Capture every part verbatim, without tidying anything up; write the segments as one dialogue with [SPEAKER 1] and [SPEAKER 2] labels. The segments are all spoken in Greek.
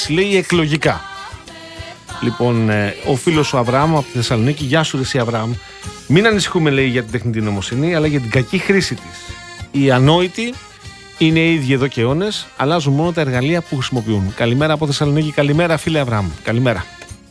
[SPEAKER 1] λέει εκλογικά. Λοιπόν, ε, ο φίλος ο Αβραάμ από τη Θεσσαλονίκη, γεια σου, εσύ Αβραάμ. Μην ανησυχούμε, λέει, για την τεχνητή νοημοσύνη, αλλά για την κακή χρήση της. Οι ανόητοι είναι οι ίδιοι εδώ και αιώνες, αλλάζουν μόνο τα εργαλεία που χρησιμοποιούν. Καλημέρα από Θεσσαλονίκη, καλημέρα, φίλε Αβραάμ. Καλημέρα.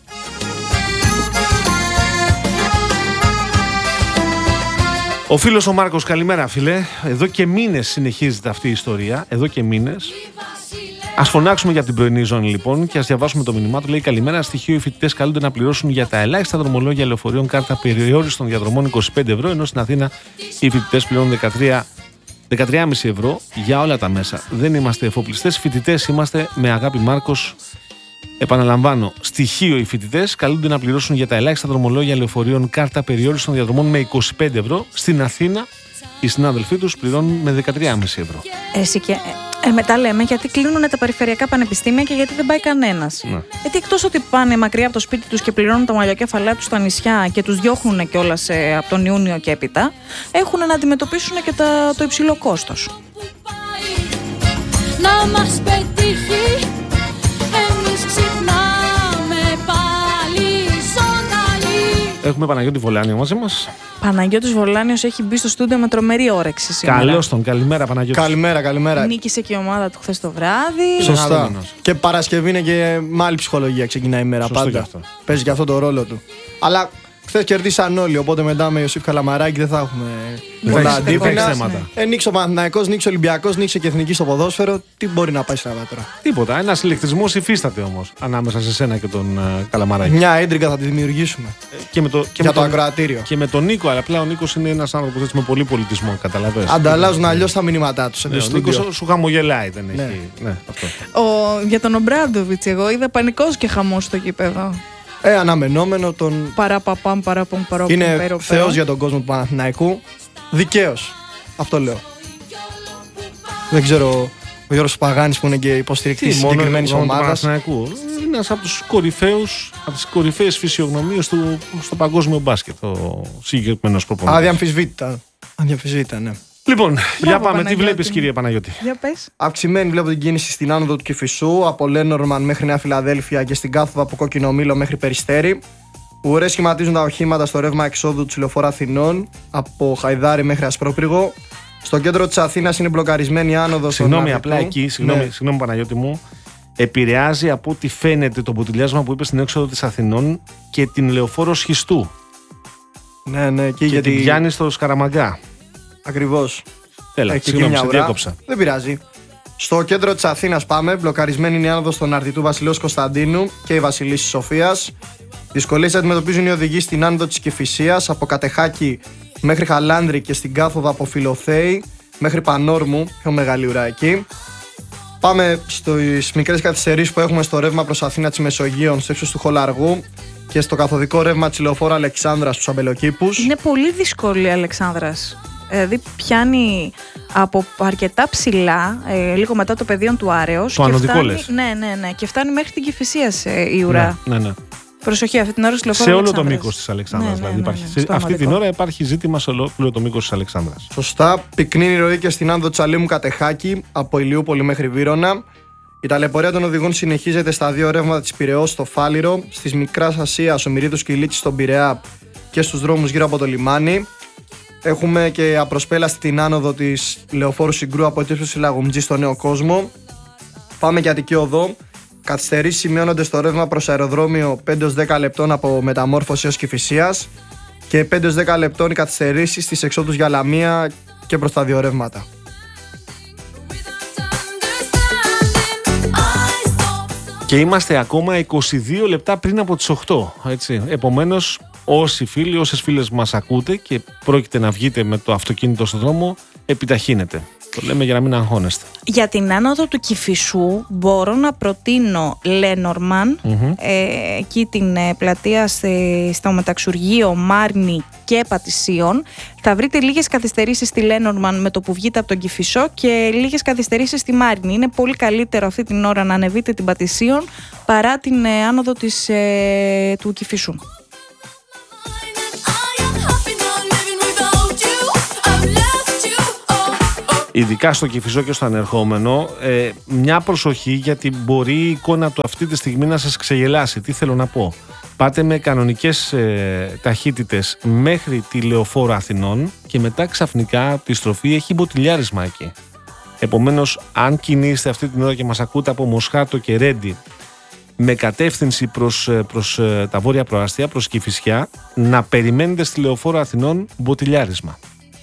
[SPEAKER 1] Ο φίλος ο Μάρκος, καλημέρα, φίλε. Εδώ και μήνες συνεχίζεται αυτή η ιστορία. Εδώ και μήνες. Ας φωνάξουμε για την πρωινή ζώνη, λοιπόν, και ας διαβάσουμε το μήνυμά του. Λέει: καλημέρα. Στοιχείο, οι φοιτητές καλούνται να πληρώσουν για τα ελάχιστα δρομολόγια λεωφορείων κάρτα περιόριστων διαδρομών είκοσι πέντε ευρώ, ενώ στην Αθήνα οι φοιτητές πληρώνουν δεκατρία κόμμα πέντε ευρώ για όλα τα μέσα. Δεν είμαστε εφοπλιστές, φοιτητές είμαστε, με αγάπη, Μάρκος. Επαναλαμβάνω, στοιχείο, οι φοιτητές καλούνται να πληρώσουν για τα ελάχιστα δρομολόγια λεωφορείων κάρτα περιόριστων διαδρομών με είκοσι πέντε ευρώ. Στην Αθήνα οι συνάδελφοί τους πληρώνουν με δεκατρία κόμμα πέντε ευρώ.
[SPEAKER 2] Εσύ και ε, μετά λέμε γιατί κλείνουν τα περιφερειακά πανεπιστήμια και γιατί δεν πάει κανένας. Ναι. Γιατί εκτός ότι πάνε μακριά από το σπίτι τους και πληρώνουν τα μαλλιοκέφαλά τους στα νησιά και τους διώχνουν κιόλας ε, από τον Ιούνιο και έπειτα, έχουν να αντιμετωπίσουν και τα, το υψηλό κόστος. Να μας πετύχει.
[SPEAKER 1] Έχουμε Παναγιώτη Βολάνιο μαζί μας.
[SPEAKER 2] Παναγιώτης Βολάνιος έχει μπει στο στούντιο με τρομερή όρεξη σήμερα.
[SPEAKER 1] Καλώς τον, καλημέρα Παναγιώτη.
[SPEAKER 3] Καλημέρα, καλημέρα.
[SPEAKER 2] Νίκησε και η ομάδα του χθες το βράδυ.
[SPEAKER 3] Σωστά. Και Παρασκευή είναι και με άλλη ψυχολογία, ξεκινάει η μέρα.
[SPEAKER 1] Σωστό.
[SPEAKER 3] Πάντα.
[SPEAKER 1] Και
[SPEAKER 3] παίζει και αυτό το ρόλο του. Αλλά χθες κερδίσαν όλοι, οπότε μετά με Ιωσήφ Καλαμαράκη δεν θα έχουμε πολλά αντίπεινα. Ε, νίξε ο Παναθηναϊκός, νίξε ο Ολυμπιακός, νίξε και Εθνική στο ποδόσφαιρο. Τι μπορεί να πάει στραβά τώρα?
[SPEAKER 1] Τίποτα. Ένας ηλεκτρισμός υφίσταται όμως ανάμεσα σε σένα και τον uh, Καλαμαράκη.
[SPEAKER 3] Μια έντρικα θα τη δημιουργήσουμε.
[SPEAKER 1] Ε, και με το, και
[SPEAKER 3] για
[SPEAKER 1] με
[SPEAKER 3] το
[SPEAKER 1] τον,
[SPEAKER 3] ακροατήριο.
[SPEAKER 1] Και με τον Νίκο, αλλά πλέον ο Νίκος είναι ένας άνθρωπος έτσι με πολύ πολιτισμό, καταλαβες.
[SPEAKER 3] Ανταλλάζουν αλλιώς τα μηνύματά τους.
[SPEAKER 1] Ναι, ο Νίκος σου χαμογελάει, δεν
[SPEAKER 3] ναι.
[SPEAKER 1] έχει. Ναι, αυτό.
[SPEAKER 2] Ο, για τον Ομπράντοβιτς, εγώ είδα πανικός και χαμός στο γήπεδο.
[SPEAKER 3] Ε, αναμενόμενο τον.
[SPEAKER 2] Παραπαπάμ, παραπαμ, παραπαμ.
[SPEAKER 3] Είναι θεός για τον κόσμο του Παναθηναϊκού. Δικαίως. Αυτό λέω. Δεν ξέρω ο Γιώργος Παγάνης που είναι και υποστηρικτής της συγκεκριμένης ομάδας.
[SPEAKER 1] Είναι ένας από τους κορυφαίους, από τις κορυφαίες φυσιογνωμίες του στο παγκόσμιο μπάσκετ. Ο συγκεκριμένος προπονητής.
[SPEAKER 3] Αδιαμφισβήτητα. Αδιαμφισβήτητα, ναι.
[SPEAKER 1] Λοιπόν,
[SPEAKER 2] Μπράβο,
[SPEAKER 1] για πάμε.
[SPEAKER 2] Παναγιώτη.
[SPEAKER 1] Τι βλέπεις, κύριε Παναγιώτη?
[SPEAKER 2] Για πες.
[SPEAKER 3] Αυξημένη βλέπω την κίνηση στην άνοδο του Κηφισού, από Λένορμαν μέχρι Νέα Φιλαδέλφια και στην κάθοδο από Κόκκινο Μήλο μέχρι Περιστέρι. Ουρές σχηματίζουν τα οχήματα στο ρεύμα εξόδου του Λεωφόρου Αθηνών, από Χαϊδάρι μέχρι Ασπρόπυργο. Στο κέντρο της Αθήνας είναι μπλοκαρισμένη η άνοδος.
[SPEAKER 1] Συγγνώμη, απλά εκεί, συγγνώμη, ναι. συγγνώμη Παναγιώτη μου, επηρεάζει από ό,τι φαίνεται το ποτηλιάσμα που είπε στην έξοδο της Αθηνών και την Λεωφόρο Σχιστού.
[SPEAKER 3] Ναι, ναι, και,
[SPEAKER 1] και
[SPEAKER 3] γιατί...
[SPEAKER 1] την πιάνει στο Σκαραμαγκά.
[SPEAKER 3] Ακριβώς.
[SPEAKER 1] Έλα,
[SPEAKER 3] έχει
[SPEAKER 1] συγγνώμη, σε διέκοψα.
[SPEAKER 3] Δεν πειράζει. Στο κέντρο της Αθήνας πάμε. Μπλοκαρισμένη είναι η άνοδος των Αρτιτού Βασιλέως Κωνσταντίνου και η Βασιλίσσης Σοφίας. Δυσκολίες αντιμετωπίζουν οι οδηγοί στην άνοδο της Κηφισίας, από Κατεχάκη μέχρι Χαλάνδρη και στην κάθοδο από Φιλοθέη μέχρι Πανόρμου. Πιο μεγάλη ουρά εκεί. Πάμε στις μικρές καθυστερήσεις που έχουμε στο ρεύμα προς Αθήνα της Μεσογείων, στο ύψος του Χολαργού και στο καθοδικό ρεύμα της Λεωφόρου Αλεξάνδρας στους Αμπελοκήπους.
[SPEAKER 2] Είναι πολύ δύσκολη η Αλεξάνδρας. Δηλαδή πιάνει από αρκετά ψηλά, ε, λίγο μετά το πεδίο του Άρεως.
[SPEAKER 1] Το ανωδικό λες.
[SPEAKER 2] Ναι, ναι, ναι. Και φτάνει μέχρι την Κηφισίας ε, η ουρά.
[SPEAKER 1] Ναι, ναι, ναι.
[SPEAKER 2] Προσοχή, αυτή την ώρα στη Λεωφόρο
[SPEAKER 1] σε όλο
[SPEAKER 2] Αλεξάνδρας.
[SPEAKER 1] το μήκος της Αλεξάνδρας.
[SPEAKER 2] Ναι,
[SPEAKER 1] δηλαδή,
[SPEAKER 2] ναι, ναι,
[SPEAKER 1] υπάρχει,
[SPEAKER 2] ναι, ναι,
[SPEAKER 1] αυτή την ώρα υπάρχει ζήτημα σε όλο το μήκος της Αλεξάνδρας.
[SPEAKER 3] Σωστά. Πυκνή ροή και στην άνοδο της Αλήμου Κατεχάκη, από Ηλιούπολη μέχρι Βύρωνα. Η ταλαιπωρία των οδηγών συνεχίζεται στα δύο ρεύματα της Πειραιώς στο Φάληρο, στις Μικράς Ασίας, ο Μυρίδος και η Λίτση στον Πειραιά και στους δρόμους γύρω από το λιμάνι. Έχουμε και απροσπέλαστη την άνοδο της Λεωφόρου Συγκρού από τη Λαγουμτζή στο Νέο Κόσμο. Πάμε και Αττική Οδό. Καθυστερήσεις σημειώνονται στο ρεύμα προς αεροδρόμιο πέντε έως δέκα λεπτών από Μεταμόρφωση έως Κηφισίας και πέντε έως δέκα λεπτών οι καθυστερήσεις στις εξόδους για Λαμία και προς τα δύο ρεύματα.
[SPEAKER 1] Και είμαστε ακόμα είκοσι δύο λεπτά πριν από τις οκτώ. Έτσι. Επομένως, όσοι φίλοι, όσες φίλες μας ακούτε και πρόκειται να βγείτε με το αυτοκίνητο στον δρόμο, επιταχύνετε. Το λέμε για να μην αγχώνεστε.
[SPEAKER 2] Για την άνοδο του Κηφισού μπορώ να προτείνω Λένορμαν, mm-hmm. ε, εκεί την ε, πλατεία σε, στο Μεταξουργείο, Μάρνη και Πατησίων. Θα βρείτε λίγες καθυστερήσεις στη Λένορμαν με το που βγείτε από τον Κηφισό και λίγες καθυστερήσεις στη Μάρνη. Είναι πολύ καλύτερο αυτή την ώρα να ανεβείτε την Πατησίων παρά την ε, άνοδο της, ε, του Κηφισού.
[SPEAKER 1] ειδικά στο Κηφισό και στο ανερχόμενο, ε, μια προσοχή, γιατί μπορεί η εικόνα του αυτή τη στιγμή να σας ξεγελάσει. Τι θέλω να πω? Πάτε με κανονικές ε, ταχύτητες μέχρι τη Λεωφόρο Αθηνών και μετά ξαφνικά τη στροφή έχει μποτιλιάρισμα εκεί. Επομένως, αν κινείστε αυτή την ώρα και μας ακούτε από Μοσχάτο και Ρέντι με κατεύθυνση προς, προς τα βόρεια προάστια, προς Κηφισιά, να περιμένετε στη Λεωφόρο Αθηνών μποτιλιάρισμα.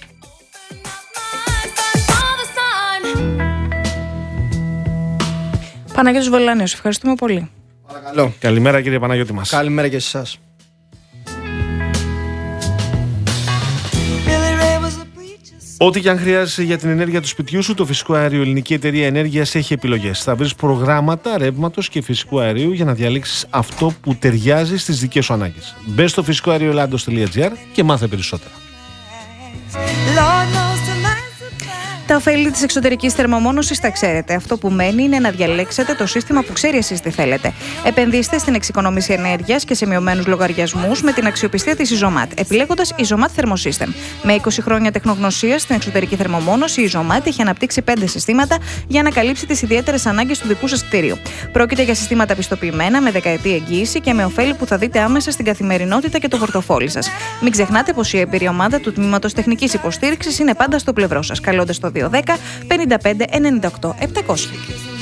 [SPEAKER 2] Παναγιώτης Βολάνιος, ευχαριστούμε πολύ.
[SPEAKER 3] Παρακαλώ.
[SPEAKER 1] Καλημέρα κύριε Παναγιώτη μας.
[SPEAKER 3] Καλημέρα και σε εσάς.
[SPEAKER 1] Ό,τι και αν χρειάζεσαι για την ενέργεια του σπιτιού σου, το Φυσικό Αέριο Ελληνική Εταιρεία Ενέργειας έχει επιλογές. Θα βρεις προγράμματα ρεύματος και φυσικού αερίου για να διαλέξεις αυτό που ταιριάζει στις δικές σου ανάγκες. Μπες στο φυσικό αέριο ελλάδος τελεία τζι άρ και μάθε περισσότερα.
[SPEAKER 2] Τα ωφέλη της εξωτερικής θερμομόνωσης τα ξέρετε. Αυτό που μένει είναι να διαλέξετε το σύστημα που ξέρει εσείς τι θέλετε. Επενδύστε στην εξοικονόμηση ενέργειας και σε μειωμένους λογαριασμούς με την αξιοπιστία της Ιζωμάτ, επιλέγοντας Ιζωμάτ Thermosystem. Με είκοσι χρόνια τεχνογνωσίας στην εξωτερική θερμομόνωση, η Ιζωμάτ έχει αναπτύξει πέντε συστήματα για να καλύψει τις ιδιαίτερες ανάγκες του δικού σας κτίριου. Πρόκειται για συστήματα πιστοποιημένα με δεκαετή εγγύηση και με ωφέλη που θα δείτε άμεσα στην καθημερινότητα και το πορτοφόλι σας. Μην ξεχνάτε πως η εμπειρία ομάδα του Τμήματος Τεχνικής Υποστήριξης είναι πάντα στο πλευρό σας, καλώντας το δύο ένα μηδέν πέντε πέντε ενενήντα οκτώ επτακόσια.